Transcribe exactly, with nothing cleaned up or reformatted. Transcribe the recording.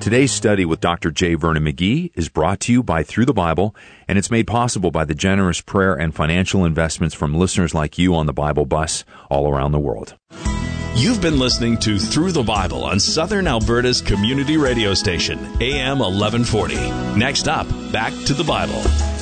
Today's study with Doctor J. Vernon McGee is brought to you by Through the Bible, and it's made possible by the generous prayer and financial investments from listeners like you on the Bible Bus all around the world. You've been listening to Through the Bible on Southern Alberta's community radio station, A M eleven forty. Next up, back to the Bible.